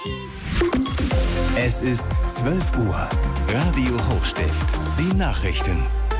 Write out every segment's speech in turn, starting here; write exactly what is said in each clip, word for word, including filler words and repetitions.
Es ist zwölf Uhr. Radio Hochstift. Die Nachrichten.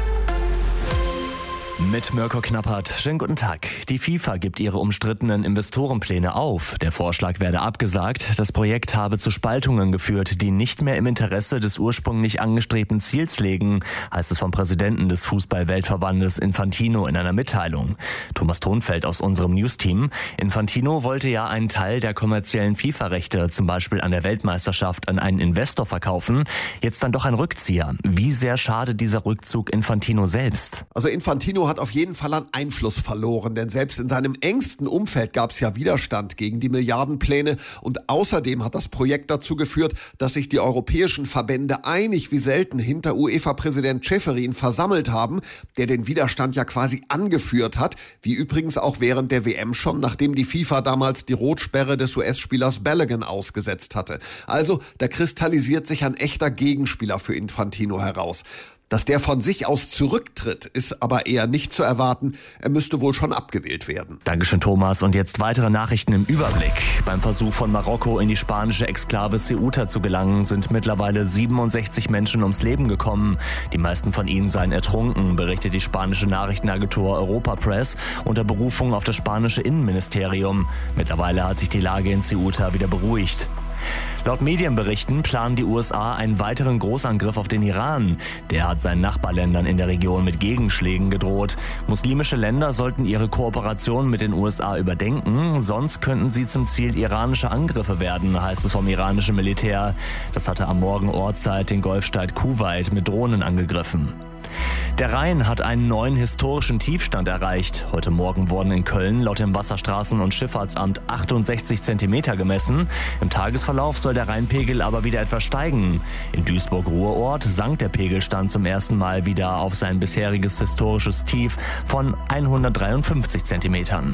Mit Mirko Knappert. Schönen guten Tag. Die FIFA gibt ihre umstrittenen Investorenpläne auf. Der Vorschlag werde abgesagt. Das Projekt habe zu Spaltungen geführt, die nicht mehr im Interesse des ursprünglich angestrebten Ziels liegen, heißt es vom Präsidenten des Fußball-Weltverbandes Infantino in einer Mitteilung. Thomas Thonfeld aus unserem News-Team. Infantino wollte ja einen Teil der kommerziellen FIFA-Rechte, zum Beispiel an der Weltmeisterschaft, an einen Investor verkaufen. Jetzt dann doch ein Rückzieher. Wie sehr schadet dieser Rückzug Infantino selbst? Also Infantino hat auf jeden Fall an Einfluss verloren, denn selbst in seinem engsten Umfeld gab es ja Widerstand gegen die Milliardenpläne und außerdem hat das Projekt dazu geführt, dass sich die europäischen Verbände einig wie selten hinter UEFA-Präsident Ceferin versammelt haben, der den Widerstand ja quasi angeführt hat, wie übrigens auch während der W M schon, nachdem die FIFA damals die Rotsperre des U S-Spielers Balogun ausgesetzt hatte. Also da kristallisiert sich ein echter Gegenspieler für Infantino heraus. Dass der von sich aus zurücktritt, ist aber eher nicht zu erwarten. Er müsste wohl schon abgewählt werden. Dankeschön, Thomas. Und jetzt weitere Nachrichten im Überblick. Beim Versuch von Marokko in die spanische Exklave Ceuta zu gelangen, sind mittlerweile siebenundsechzig Menschen ums Leben gekommen. Die meisten von ihnen seien ertrunken, berichtet die spanische Nachrichtenagentur Europa Press unter Berufung auf das spanische Innenministerium. Mittlerweile hat sich die Lage in Ceuta wieder beruhigt. Laut Medienberichten planen die U S A einen weiteren Großangriff auf den Iran. Der hat seinen Nachbarländern in der Region mit Gegenschlägen gedroht. Muslimische Länder sollten ihre Kooperation mit den U S A überdenken, sonst könnten sie zum Ziel iranischer Angriffe werden, heißt es vom iranischen Militär. Das hatte am Morgen Ortszeit den Golfstaat Kuwait mit Drohnen angegriffen. Der Rhein hat einen neuen historischen Tiefstand erreicht. Heute Morgen wurden in Köln laut dem Wasserstraßen- und Schifffahrtsamt achtundsechzig Zentimeter gemessen. Im Tagesverlauf soll der Rheinpegel aber wieder etwas steigen. In Duisburg-Ruhrort sank der Pegelstand zum ersten Mal wieder auf sein bisheriges historisches Tief von hundertdreiundfünfzig Zentimetern.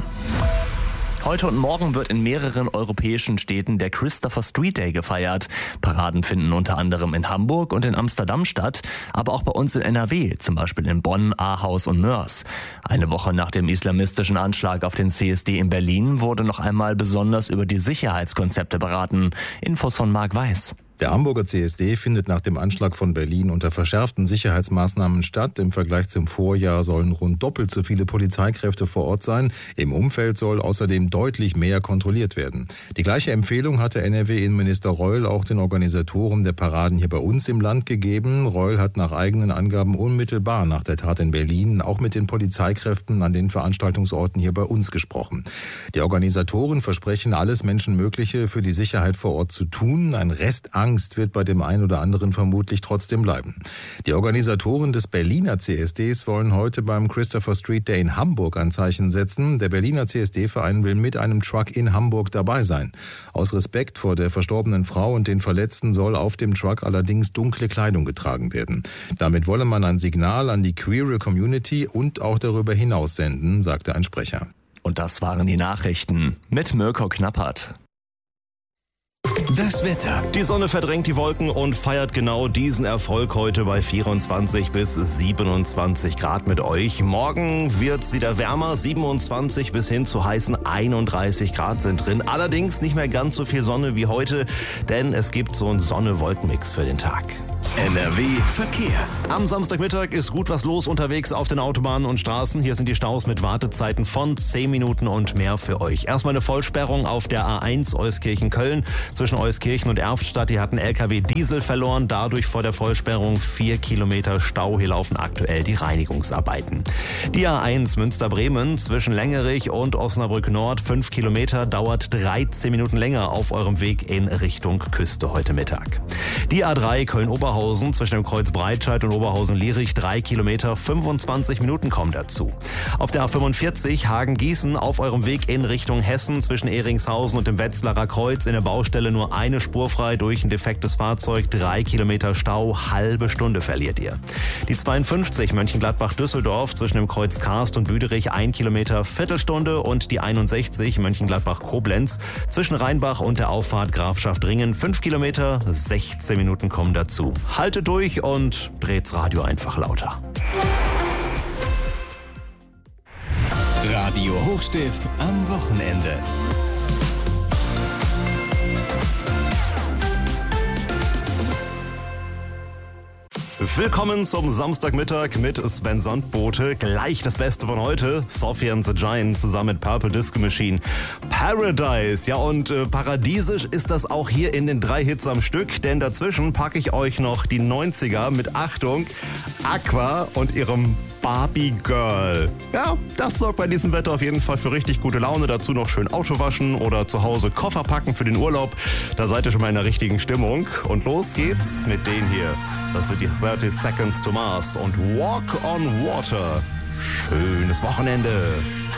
Heute und morgen wird in mehreren europäischen Städten der Christopher Street Day gefeiert. Paraden finden unter anderem in Hamburg und in Amsterdam statt, aber auch bei uns in N R W, zum Beispiel in Bonn, Ahaus und Mörs. Eine Woche nach dem islamistischen Anschlag auf den C S D in Berlin wurde noch einmal besonders über die Sicherheitskonzepte beraten. Infos von Marc Weiß. Der Hamburger C S D findet nach dem Anschlag von Berlin unter verschärften Sicherheitsmaßnahmen statt. Im Vergleich zum Vorjahr sollen rund doppelt so viele Polizeikräfte vor Ort sein. Im Umfeld soll außerdem deutlich mehr kontrolliert werden. Die gleiche Empfehlung hatte N R W-Innenminister Reul auch den Organisatoren der Paraden hier bei uns im Land gegeben. Reul hat nach eigenen Angaben unmittelbar nach der Tat in Berlin auch mit den Polizeikräften an den Veranstaltungsorten hier bei uns gesprochen. Die Organisatoren versprechen, alles Menschenmögliche für die Sicherheit vor Ort zu tun. Ein Rest Angst wird bei dem einen oder anderen vermutlich trotzdem bleiben. Die Organisatoren des Berliner C S Ds wollen heute beim Christopher Street Day in Hamburg ein Zeichen setzen. Der Berliner C S D-Verein will mit einem Truck in Hamburg dabei sein. Aus Respekt vor der verstorbenen Frau und den Verletzten soll auf dem Truck allerdings dunkle Kleidung getragen werden. Damit wolle man ein Signal an die queere Community und auch darüber hinaus senden, sagte ein Sprecher. Und das waren die Nachrichten mit Mirko Knappert. Das Wetter. Die Sonne verdrängt die Wolken und feiert genau diesen Erfolg heute bei vierundzwanzig bis siebenundzwanzig Grad mit euch. Morgen wird's wieder wärmer, siebenundzwanzig bis hin zu heißen einunddreißig Grad sind drin. Allerdings nicht mehr ganz so viel Sonne wie heute, denn es gibt so einen Sonne-Wolken-Mix für den Tag. N R W Verkehr. Am Samstagmittag ist gut was los unterwegs auf den Autobahnen und Straßen. Hier sind die Staus mit Wartezeiten von zehn Minuten und mehr für euch. Erstmal eine Vollsperrung auf der A eins Euskirchen-Köln. Zwischen Euskirchen und Erftstadt, hier hat ein L K W Diesel verloren. Dadurch vor der Vollsperrung vier Kilometer Stau. Hier laufen aktuell die Reinigungsarbeiten. Die A eins Münster-Bremen zwischen Längerich und Osnabrück Nord. fünf Kilometer dauert dreizehn Minuten länger auf eurem Weg in Richtung Küste heute Mittag. Die A drei Köln-Oberhausen zwischen dem Kreuz Breitscheid und Oberhausen-Lierich, drei Kilometer, fünfundzwanzig Minuten kommen dazu. Auf der A fünfundvierzig Hagen-Gießen auf eurem Weg in Richtung Hessen zwischen Ehringshausen und dem Wetzlarer Kreuz in der Baustelle nur eine Spur frei durch ein defektes Fahrzeug, drei Kilometer Stau, halbe Stunde verliert ihr. Die zweiundfünfzig Mönchengladbach-Düsseldorf zwischen dem Kreuz Karst und Büderich, ein Kilometer, Viertelstunde und die einundsechzig Mönchengladbach-Koblenz zwischen Rheinbach und der Auffahrt Grafschaft Ringen, fünf Kilometer, sechzehn Minuten kommen dazu. Haltet durch und dreht's Radio einfach lauter. Radio Hochstift am Wochenende. Willkommen zum Samstagmittag mit Sven Sandbote. Gleich das Beste von heute. Sophie and the Giant zusammen mit Purple Disco Machine. Paradise. Ja, und äh, paradiesisch ist das auch hier in den drei Hits am Stück, denn dazwischen packe ich euch noch die neunziger mit, Achtung, Aqua und ihrem Barbie Girl. Ja, das sorgt bei diesem Wetter auf jeden Fall für richtig gute Laune. Dazu noch schön Auto waschen oder zu Hause Koffer packen für den Urlaub. Da seid ihr schon mal in der richtigen Stimmung. Und los geht's mit denen hier. Das sind die thirty Seconds to Mars und Walk on Water. Schönes Wochenende.